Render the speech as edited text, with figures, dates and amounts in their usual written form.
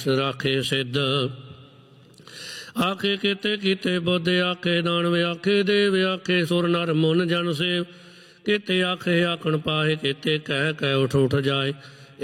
राखे सिद्ध आखे केते कीते बुद्ध आखे दानव आखे देव आखे सुर नर मुन जन सेव केते आखे आखण पाए केते कह कह उठ उठ जाए